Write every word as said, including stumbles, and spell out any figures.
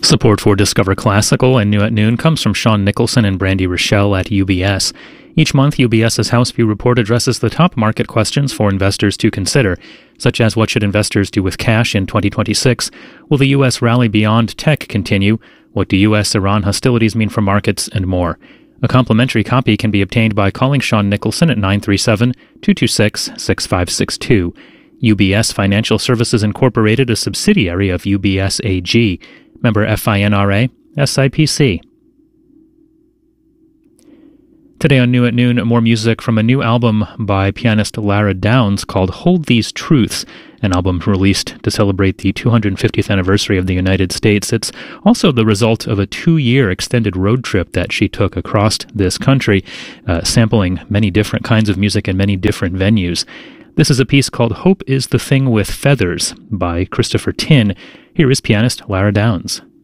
Support for Discover Classical and New at Noon comes from Sean Nicholson and Brandy Rochelle at U B S. Each month, UBS's House View Report addresses the top market questions for investors to consider, such as what should investors do with cash in twenty twenty-six? Will the U S rally beyond tech continue? What do U S-Iran hostilities mean for markets? And more. A complimentary copy can be obtained by calling Sean Nicholson at nine three seven, two two six, six five six two. U B S Financial Services Incorporated, a subsidiary of U B S A G. Member FINRA, S I P C. Today on New at Noon, more music from a new album by pianist Lara Downs called Hold These Truths, an album released to celebrate the two hundred fiftieth anniversary of the United States. It's also the result of a two-year extended road trip that she took across this country, uh, sampling many different kinds of music in many different venues. This is a piece called Hope is the Thing with Feathers by Christopher Tin. Here is pianist Lara Downs.